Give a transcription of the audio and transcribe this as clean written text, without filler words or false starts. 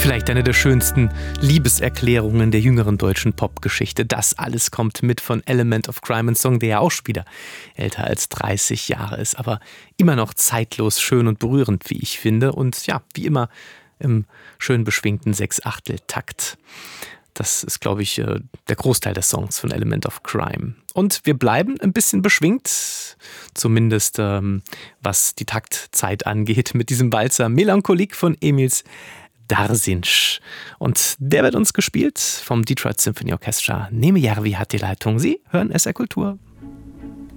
Vielleicht eine der schönsten Liebeserklärungen der jüngeren deutschen Popgeschichte. Das alles kommt mit von Element of Crime, ein Song, der ja auch schon wieder älter als 30 Jahre ist, aber immer noch zeitlos schön und berührend, wie ich finde. Und ja, wie immer im schön beschwingten 6/8-Takt. Das ist, glaube ich, der Großteil des Songs von Element of Crime. Und wir bleiben ein bisschen beschwingt, zumindest was die Taktzeit angeht, mit diesem Walzer Melancholik von Emils Darsinsch. Und der wird uns gespielt vom Detroit Symphony Orchestra. Neme Järvi hat die Leitung. Sie hören SR Kultur.